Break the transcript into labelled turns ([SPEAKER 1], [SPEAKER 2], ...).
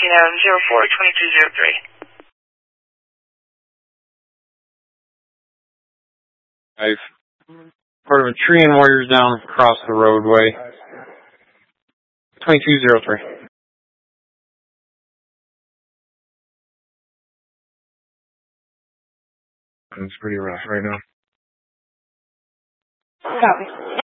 [SPEAKER 1] Adam 04-2203.
[SPEAKER 2] I've part of a tree and warriors down across the roadway. 2203.
[SPEAKER 3] It's pretty rough right now.
[SPEAKER 1] Copy.